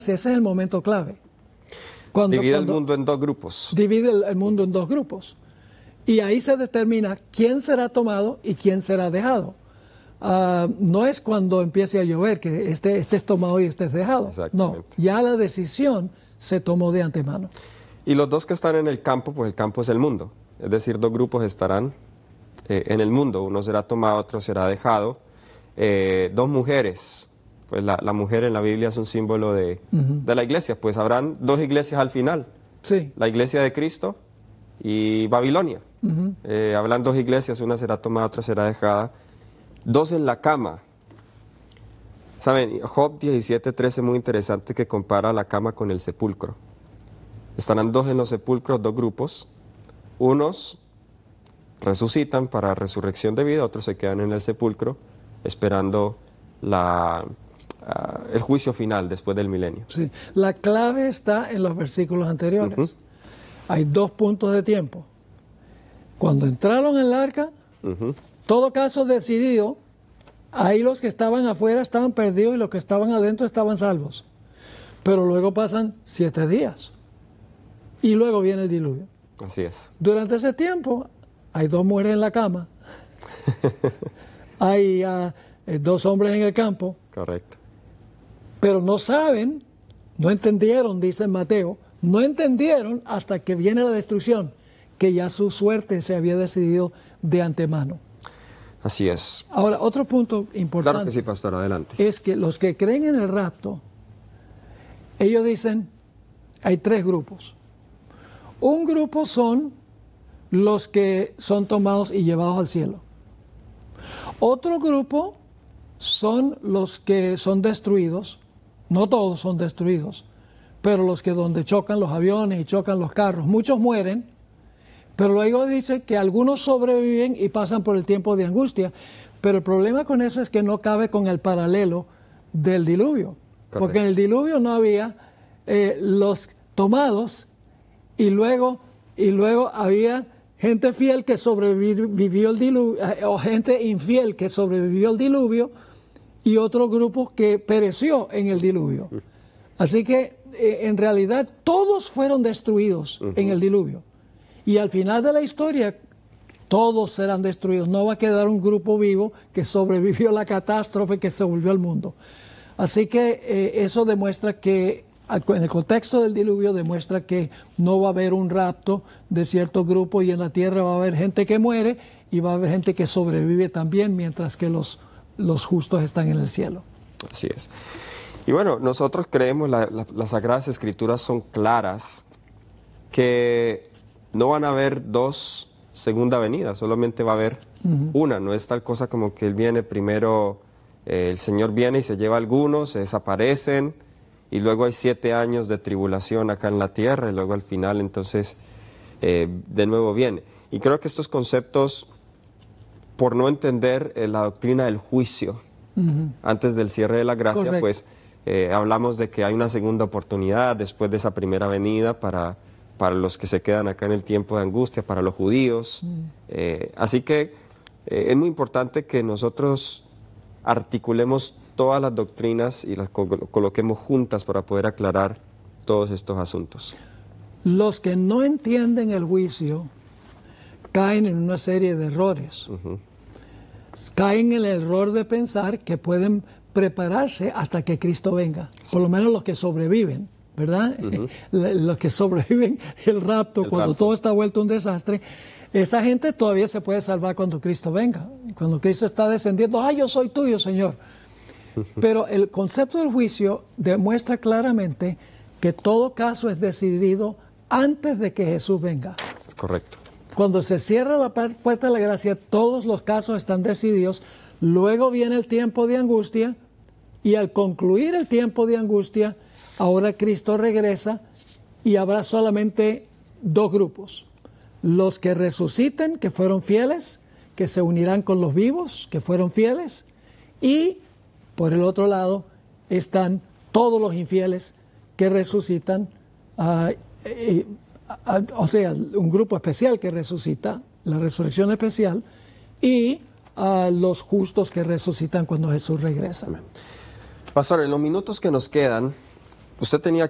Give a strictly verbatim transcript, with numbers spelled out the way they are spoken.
ese es el momento clave. Cuando, divide cuando el mundo en dos grupos. Divide el, el mundo en dos grupos. Y ahí se determina quién será tomado y quién será dejado. Uh, no es cuando empiece a llover que este, este es tomado y este es dejado. No, ya la decisión se tomó de antemano. Y los dos que están en el campo, pues el campo es el mundo. Es decir, dos grupos estarán eh, en el mundo. Uno será tomado, otro será dejado. Eh, dos mujeres. Pues la, la mujer en la Biblia es un símbolo de, uh-huh. de la iglesia. Pues habrán dos iglesias al final. Sí. La iglesia de Cristo y Babilonia. Uh-huh. Eh, hablan dos iglesias, una será tomada, otra será dejada. Dos en la cama. Saben, Job diecisiete trece, muy interesante, que compara la cama con el sepulcro. Estarán dos en los sepulcros, dos grupos. Unos resucitan para resurrección de vida, otros se quedan en el sepulcro esperando la, uh, el juicio final después del milenio. Sí. La clave está en los versículos anteriores. Uh-huh. Hay dos puntos de tiempo. Cuando entraron en el arca, uh-huh. todo caso decidido, ahí los que estaban afuera estaban perdidos y los que estaban adentro estaban salvos. Pero luego pasan siete días y luego viene el diluvio. Así es. Durante ese tiempo hay dos mujeres en la cama, hay uh, dos hombres en el campo. Correcto. Pero no saben, no entendieron, dice Mateo, no entendieron hasta que viene la destrucción, que ya su suerte se había decidido de antemano. Así es. Ahora, otro punto importante. Claro que sí, pastor, adelante. Es que los que creen en el rapto, ellos dicen, hay tres grupos. Un grupo son los que son tomados y llevados al cielo. Otro grupo son los que son destruidos. No todos son destruidos, pero los que donde chocan los aviones y chocan los carros, muchos mueren. Pero luego dice que algunos sobreviven y pasan por el tiempo de angustia. Pero el problema con eso es que no cabe con el paralelo del diluvio. Correcto. Porque en el diluvio no había eh, los tomados y luego, y luego había gente fiel que sobrevivió el diluvio, eh, o gente infiel que sobrevivió el diluvio y otro grupo que pereció en el diluvio. Uh-huh. Así que eh, en realidad todos fueron destruidos uh-huh. en el diluvio. Y al final de la historia, todos serán destruidos. No va a quedar un grupo vivo que sobrevivió a la catástrofe que se volvió al mundo. Así que eh, eso demuestra que, en el contexto del diluvio, demuestra que no va a haber un rapto de cierto grupo y en la tierra va a haber gente que muere y va a haber gente que sobrevive también, mientras que los, los justos están en el cielo. Así es. Y bueno, nosotros creemos, la, la, las Sagradas Escrituras son claras, que no van a haber dos segunda venida, solamente va a haber uh-huh. una. No es tal cosa como que Él viene primero, eh, el Señor viene y se lleva a algunos, se desaparecen, y luego hay siete años de tribulación acá en la tierra, y luego al final entonces eh, de nuevo viene. Y creo que estos conceptos, por no entender eh, la doctrina del juicio uh-huh. antes del cierre de la gracia, Correcto. pues eh, hablamos de que hay una segunda oportunidad después de esa primera venida para... para los que se quedan acá en el tiempo de angustia, para los judíos. Mm. Eh, así que eh, es muy importante que nosotros articulemos todas las doctrinas y las col- coloquemos juntas para poder aclarar todos estos asuntos. Los que no entienden el juicio caen en una serie de errores. Uh-huh. Caen en el error de pensar que pueden prepararse hasta que Cristo venga, sí. por lo menos los que sobreviven. ¿Verdad? Uh-huh. Los que sobreviven el rapto, el cuando rapto. todo está vuelto un desastre, esa gente todavía se puede salvar cuando Cristo venga. Cuando Cristo está descendiendo, ¡ay, yo soy tuyo, Señor! Uh-huh. Pero el concepto del juicio demuestra claramente que todo caso es decidido antes de que Jesús venga. Es correcto. Cuando se cierra la puerta de la gracia, todos los casos están decididos. Luego viene el tiempo de angustia, y al concluir el tiempo de angustia, ahora Cristo regresa y habrá solamente dos grupos. Los que resuciten, que fueron fieles, que se unirán con los vivos, que fueron fieles. Y por el otro lado están todos los infieles que resucitan. Uh, eh, uh, o sea, un grupo especial que resucita, la resurrección especial. Y uh, los justos que resucitan cuando Jesús regresa. Amén. Pastor, en los minutos que nos quedan, Usted tenía